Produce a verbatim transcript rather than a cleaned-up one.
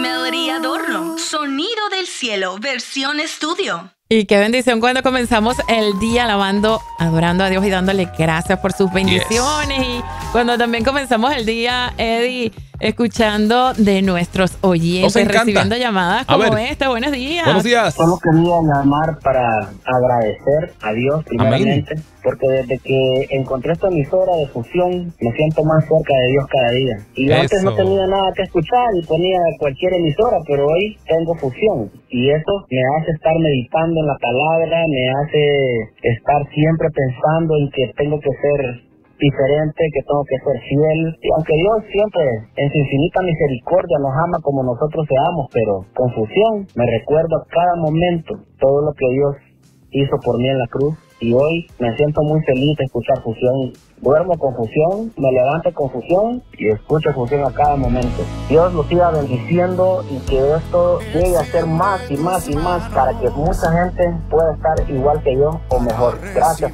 Melody Adorno, Sonido del Cielo, versión estudio. Y qué bendición cuando comenzamos el día alabando, adorando a Dios y dándole gracias por sus bendiciones. Yes. Y cuando también comenzamos el día, Eddie, escuchando de nuestros oyentes, recibiendo llamadas como esta. Buenos días. Buenos días. Solo quería llamar para agradecer a Dios primeramente. Amén. Porque desde que encontré esta emisora de fusión, me siento más cerca de Dios cada día. Y yo antes no tenía nada que escuchar y ponía cualquier emisora, pero hoy tengo fusión. Y eso me hace estar meditando en la palabra, me hace estar siempre pensando en que tengo que ser diferente, que tengo que ser fiel. Y aunque Dios siempre en su infinita misericordia nos ama como nosotros seamos, pero con fusión me recuerdo a cada momento todo lo que Dios hizo por mí en la cruz. Y hoy me siento muy feliz de escuchar fusión. Duermo con fusión, me levanto con fusión y escucho fusión a cada momento. Dios los siga bendiciendo y que esto llegue a ser más y más y más para que mucha gente pueda estar igual que yo o mejor. Gracias.